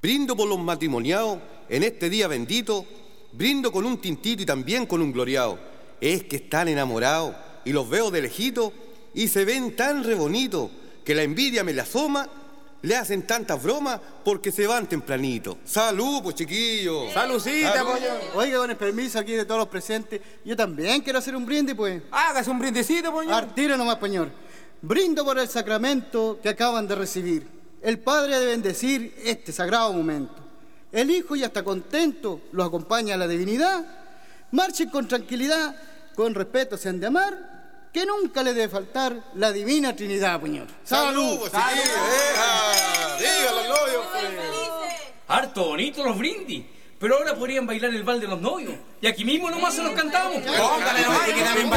Brindo por los matrimoniados en este día bendito, brindo con un tintito y también con un gloriado. Es que están enamorados y los veo de lejito y se ven tan re bonitos que la envidia me le asoma, le hacen tantas bromas porque se van tempranito. ¡Salud, pues, chiquillos! ¡Saludcita, ¡Salud! poño! Oiga, con el permiso aquí de todos los presentes, yo también quiero hacer un brindis, pues. Hágase un brindecito, poño. Al tiro nomás, señor. Brindo por el sacramento que acaban de recibir. El Padre ha de bendecir este sagrado momento. El Hijo ya está contento, los acompaña a la divinidad. Marchen con tranquilidad, con respeto se han de amar, que nunca le debe faltar la divina Trinidad, señor. ¡Salud, pues, chiquillos! ¡Dígalo al novio, pues! Harto bonito los brindis, pero ahora podrían bailar el vals de los novios. Y aquí mismo nomás se los cantamos. Póngale nomás y que también